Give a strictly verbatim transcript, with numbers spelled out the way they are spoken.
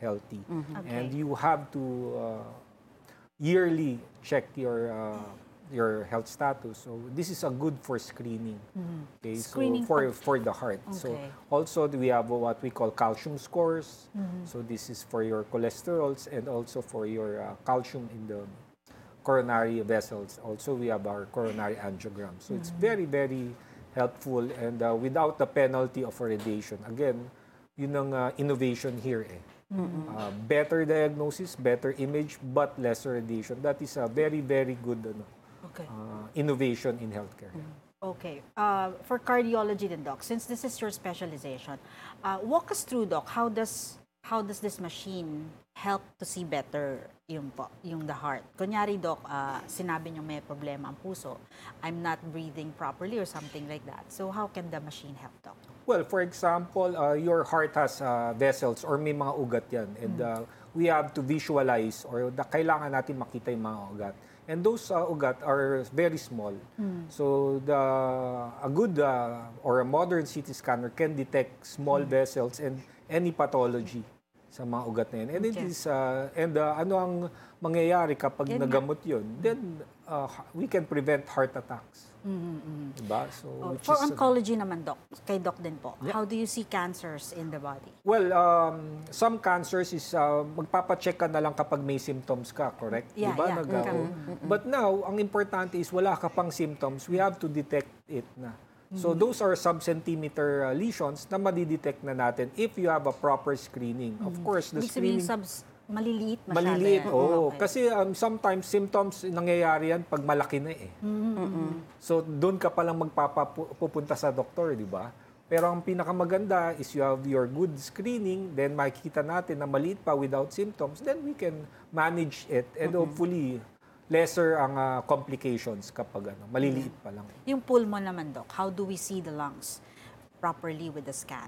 healthy. Okay. And you have to uh, yearly check your uh, your health status. So this is a good for screening. Okay, Screening so for pag- for the heart. So Okay. also we have what we call calcium scores. So this is for your cholesterols and also for your uh, calcium in the coronary vessels. Also we have our coronary angiogram. So it's very very helpful and uh, without the penalty of radiation. Again, yun ang uh, innovation here eh. Uh, better diagnosis, better image, but lesser radiation. That is a very, very good ano, Okay. uh, innovation in healthcare. Okay. Uh, for cardiology then, Doc, since this is your specialization, uh, walk us through, Doc, how does how does this machine help to see better yung, po- yung the heart? Kunyari, Doc, uh, sinabi niyo may problema ang puso, I'm not breathing properly or something like that. So how can the machine help, Doc? Well, for example, uh, your heart has uh, vessels or may mga ugat yan. And uh, we have to visualize or da, kailangan natin makita yung mga ugat. And those uh, ugat are very small. So the a good uh, or a modern C T scanner can detect small vessels and any pathology sa mga ugat na yan. And it Okay. is uh, and uh, ano ang mangyayari kapag Yan nga. nagamot yun? Then uh, we can prevent heart attacks. Diba? So Oh, which for is, uh, oncology naman, Doc, kay Doc din po, how do you see cancers in the body? Well, um, some cancers is uh, magpapacheck ka na lang kapag may symptoms ka, correct? Yeah, Diba? yeah. Nag- oo. But now, ang importante is wala ka pang symptoms, we have to detect it na. So those are sub-centimeter uh, lesions na madidetect na natin if you have a proper screening. Of course, the Ibig sabihin, screening... subs, maliliit masyado. Maliliit, yan. oo. Okay. Kasi um, sometimes symptoms nangyayari yan pag malaki na eh. So doon ka palang magpapapunta sa doktor, di ba? Pero ang pinakamaganda is you have your good screening, then makikita natin na maliit pa without symptoms, then we can manage it and hopefully lesser ang uh, complications kapag ano, maliliit pa lang. Yung pulmon naman, Doc, how do we see the lungs properly with the scan?